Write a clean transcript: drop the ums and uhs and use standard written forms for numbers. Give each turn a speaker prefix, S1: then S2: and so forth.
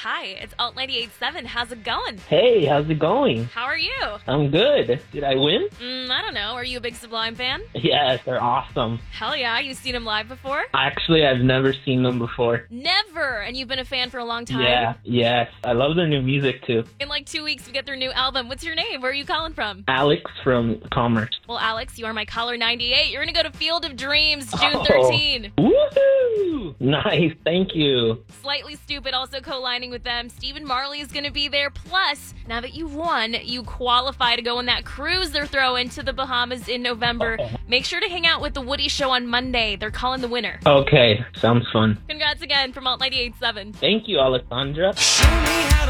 S1: Hi, it's Alt 98.7. How's it going?
S2: Hey, how's it going?
S1: How are you?
S2: I'm good. Did I win?
S1: I don't know. Are you a big Sublime fan?
S2: Yes, they're awesome.
S1: Hell yeah. You've seen them live before?
S2: Actually, I've never seen them before.
S1: Never! And you've been a fan for a long time?
S2: Yeah, yes. I love their new music too.
S1: In like 2 weeks, we get their new album. What's your name? Where are you calling from?
S2: Alex from Commerce.
S1: Well, Alex, you are my caller 98. You're going to go to Field of Dreams June
S2: Oh.
S1: 13.
S2: Woohoo! Nice, thank you.
S1: Slightly Stupid also co-lining with them. Stephen Marley is going to be there. Plus, now that you've won, you qualify to go on that cruise they're throwing to the Bahamas in November. Make sure to hang out with the Woody Show on Monday. They're calling the winner.
S2: Okay, sounds fun.
S1: Congrats again from Alt 98.7.
S2: Thank you, Alessandra.
S3: Show me how